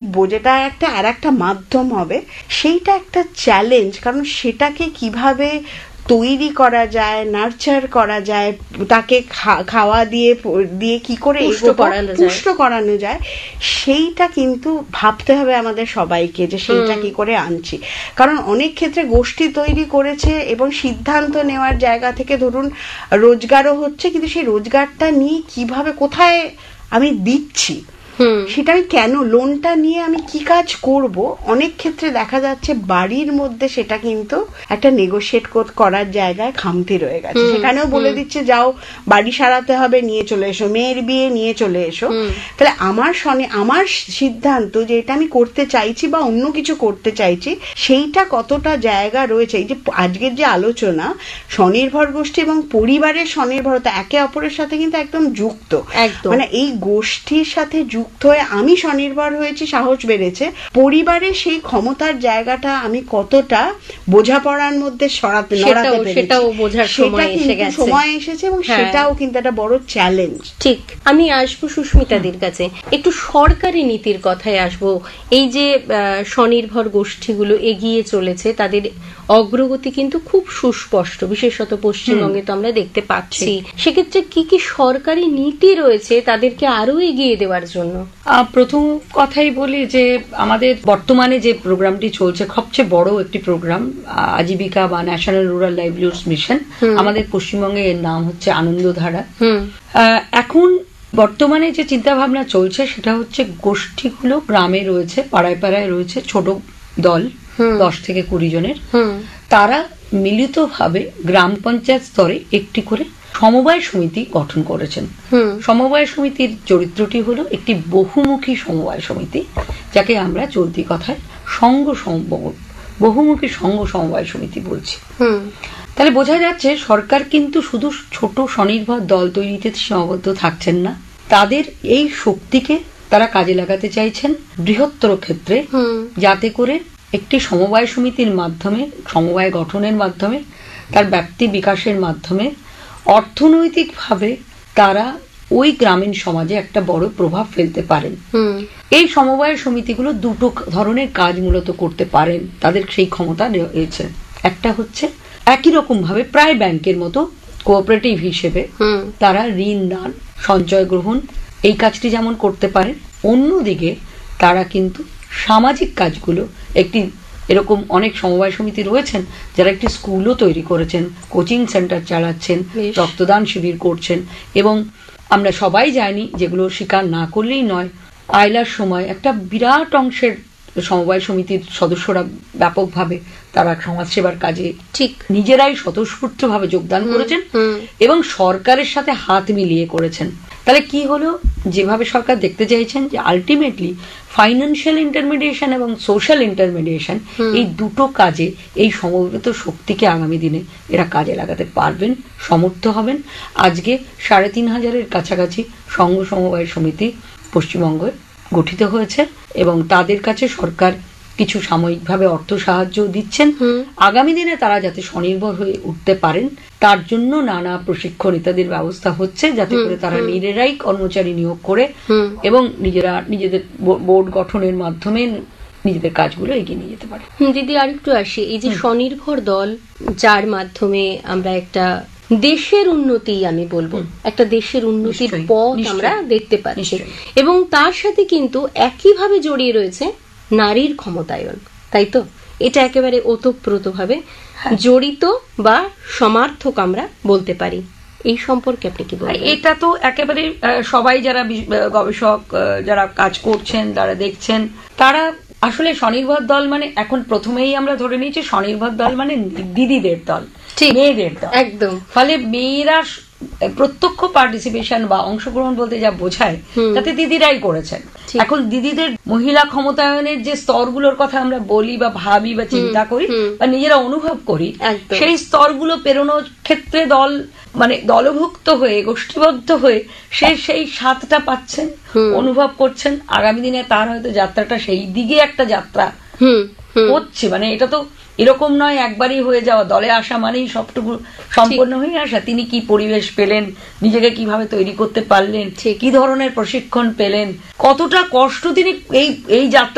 শিখবো, যেটা একটা আর একটা মাধ্যম হবে, সেইটা একটা চ্যালেঞ্জ। কারণ সেটাকে কিভাবে তৈরি করা যায়, নার্চার করা যায়, তাকে খাওয়া দিয়ে দিয়ে কি করে পুষ্ট করানো যায়, সেইটা কিন্তু ভাবতে হবে আমাদের সবাইকে, যে সেইটা কি করে আনছি। কারণ অনেক ক্ষেত্রে গোষ্ঠী তৈরি করেছে এবং সিদ্ধান্ত নেওয়ার জায়গা থেকে ধরুন রোজগারও হচ্ছে, কিন্তু সেই রোজগারটা নিয়ে কিভাবে, কোথায় আমি দিচ্ছি, সেটা আমি কেন, লোনটা নিয়ে আমি কি কাজ করব, অনেক ক্ষেত্রে দেখা যাচ্ছে বাড়ির মধ্যে সেটা কিন্তু একটা নেগোশিয়েট করার জায়গায় খামতি রয়ে গেছে। সেখানেও বলে দিচ্ছে যাও বাড়ি সারাতে হবে, নিয়ে চলে এসো, মেয়ের বিয়ে নিয়ে চলে এসো। তাহলে আমার সিদ্ধান্ত যে এটা আমি করতে চাইছি বা অন্য কিছু করতে চাইছি, সেইটা কতটা জায়গা রয়েছে। এই যে আজকের যে আলোচনা, স্বনির্ভর গোষ্ঠী এবং পরিবারের স্বনির্ভরতা একে অপরের সাথে কিন্তু একদম যুক্ত। মানে এই গোষ্ঠীর সাথে যুক্ত হয়ে আমি স্বনির্ভর হয়েছি, সাহস বেড়েছে, পরিবারের সেই ক্ষমতার জায়গাটা আমি কতটা বোঝাপড়ার মধ্যে সরাতে সেটাও বোঝার সময় এসেছে, এবং সেটাও কিন্তু একটা বড় চ্যালেঞ্জ। ঠিক। আমি আসবো সুস্মিতাদের কাছে, একটু সরকারি নীতির কথায় আসবো। এই যে স্বনির্ভর গোষ্ঠীগুলো এগিয়ে চলেছে, তাদের অগ্রগতি কিন্তু খুব সুস্পষ্ট, বিশেষত পশ্চিমবঙ্গে তো আমরা দেখতে পাচ্ছি। সেক্ষেত্রে কি কি সরকারি নীতি রয়েছে তাদেরকে আরো এগিয়ে দেওয়ার জন্য? প্রথম কথাই বলি যে আমাদের বর্তমানে যে প্রোগ্রামটি চলছে, সবচেয়ে বড় একটি প্রোগ্রাম, আজীবিকা বা ন্যাশনাল রুরাল লাইভলিহুডস মিশন, আমাদের পশ্চিমবঙ্গে এর নাম হচ্ছে আনন্দধারা। এখন বর্তমানে যে চিন্তা ভাবনা চলছে সেটা হচ্ছে গোষ্ঠীগুলো গ্রামে রয়েছে, পাড়ায় পাড়ায় রয়েছে ছোট দল, 10 থেকে 20 জনের, তারা মিলিতভাবে গ্রাম পঞ্চায়েত স্তরে একটি করে সমবায় সমিতি গঠন করেছেন। সমবায় সমিতির চরিত্রটি হলো একটি বহুমুখী সমবায় সমিতি, যাকে আমরা চলতি কথায় বহুমুখী সংঘ সমবায় সমিতি বলছি। তাহলে বোঝা যাচ্ছে সরকার কিন্তু শুধু ছোট স্বনির্ভর দল তৈরিতে সীমাবদ্ধ থাকছেন না, তাদের এই শক্তিকে তারা কাজে লাগাতে চাইছেন বৃহত্তর ক্ষেত্রে, যাতে করে একটি সমবায় সমিতির মাধ্যমে, সমবায় গঠনের মাধ্যমে, তার ব্যাপ্তি বিকাশের মাধ্যমে অর্থনৈতিকভাবে তারা ওই গ্রামীণ সমাজে একটা বড় প্রভাব ফেলতে পারেন। এই সমবায় সমিতিগুলো দুটো ধরনের কাজ মূলত করতে পারেন, তাদের সেই ক্ষমতা রয়েছে। একটা হচ্ছে একই রকম ভাবে প্রায় ব্যাংকের মতো কোঅপারেটিভ হিসেবে তারা ঋণ দান, সঞ্চয় গ্রহণ, এই কাজটি যেমন করতে পারেন, অন্যদিকে তারা কিন্তু সামাজিক কাজগুলো, একটি এরকম অনেক সমবায় সমিতি রয়েছেন যারা একটি স্কুলও তৈরি করেছেন, কোচিং সেন্টার চালাচ্ছেন, রক্তদান শিবির করছেন, এবং আমরা সবাই জানি যেগুলো স্বীকার না করলেই নয়, আইলার সময় একটা বিরাট অংশের সমবায় সমিতির সদস্যরা ব্যাপকভাবে তারা সমাজসেবার কাজে ঠিক নিজেরাই স্বতঃস্ফূর্তভাবে যোগদান করেছেন এবং সরকারের সাথে হাত মিলিয়ে করেছেন। তাহলে কি হলো, যেভাবে সরকার দেখতে চাইছেন যে আলটিমেটলি ফাইন্যান্সিয়াল ইন্টারমিডিয়েশন এবং সোশ্যাল ইন্টারমিডিয়েশন, এই দুটো কাজে এই সমবেত শক্তিকে আগামী দিনে এরা কাজে লাগাতে পারবেন, সমর্থ হবেন। আজকে ৩৫০০-এর কাছাকাছি সংঘ সমবায় সমিতি পশ্চিমবঙ্গে গঠিত হয়েছে এবং তাদের কাছে সরকার কিছু সাময়িকভাবে অর্থ সাহায্য দিচ্ছেন। আগামী দিনে তারা যাতে স্বনির্ভর হয়ে উঠতে পারেন তার জন্য নানা প্রশিক্ষণ ইত্যাদির ব্যবস্থা হচ্ছে, যাতে করে তারা নিজেরাই কর্মচারী নিয়োগ করে এবং নিজেদের বোর্ড গঠনের মাধ্যমে নিজেদের কাজগুলো এগিয়ে নিয়ে যেতে পারে। দিদি, আরেকটু আসি, এই যে স্বনির্ভর দল, যার মাধ্যমে আমরা একটা দেশের উন্নতি, আমি বলবো একটা দেশের উন্নতির পথ আমরা দেখতে পাচ্ছি, এবং তার সাথে কিন্তু একইভাবে জড়িয়ে রয়েছে নারীর ক্ষমতায়ন, তাই তো? এটা একেবারে ওতপ্রোতভাবে জড়িত বা সমার্থক আমরা বলতে পারি। এই সম্পর্কে আপনি কি বলবেন? এটা তো একেবারে সবাই যারা গবেষক, যারা কাজ করছেন, যারা দেখছেন, তারা আসলে স্বনির্ভর দল মানে, এখন প্রথমেই আমরা ধরে নিয়েছি স্বনির্ভর দল মানে দিদিদের দল, মেয়েদের দল। একদম। ফলে মেয়েরা প্রত্যক্ষ পার্টিসিপেশন বা অংশগ্রহণ বলতে যা বোঝায় তাতে দিদিরাই করেছেন। এখন দিদিদের মহিলা ক্ষমতায়নের যে স্তরগুলোর কথা আমরা বলি বা ভাবি বা চিন্তা করি বা নিজেরা অনুভব করি, সেই স্তরগুলো পেরোনোর ক্ষেত্রে দল মানে দলভুক্ত হয়ে, গোষ্ঠীবদ্ধ হয়ে সেই স্বাদটা পাচ্ছেন, অনুভব করছেন। আগামী দিনে তার হয়তো যাত্রাটা সেই দিকে একটা যাত্রা হচ্ছে। মানে এটা তো এরকম নয় একবারই হয়ে যাওয়া, দলে আসা মানেই সবটুকু সম্পন্ন হয়ে আসা। তিনি কি পরিবেশ পেলেন, নিজেকে কিভাবে তৈরি করতে পারলেন, কি ধরনের প্রশিক্ষণ পেলেন, কতটা কষ্ট তিনি এই যাত্রা